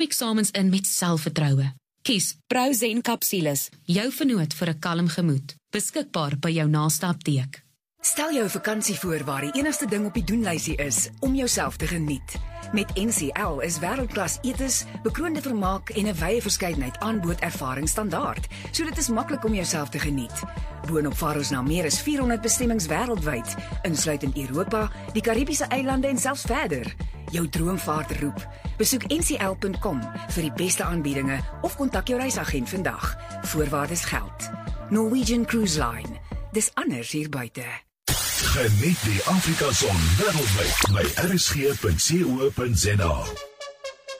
eksamens in met selfvertroue. Kies Prozen Kapsules, jou vernoot vir 'n kalm gemoed. Beskikbaar by jou naaste apteek. Stel jou vakansie voor waar die enigste ding op die doenlysie is om jouself te geniet. Met NCL is wêreldklas etes, bekroonde vermaak en 'n wye verskeidenheid aanbod ervaring standaard, so dit is maklik om jouself te geniet. Boonop vaar ons na meer as 400 bestemmings wêreldwyd, insluitend Europa, die Karibiese eilande en selfs verder. Jou droomvaart roep. Besoek ncl.com vir die beste aanbiedinge of kontak jou reisagent vandag. Voorwaardes geld. Norwegian Cruise Line. Dis anders hier buite. Geniet die Afrika Son wêreldwyd by rsg.co.za.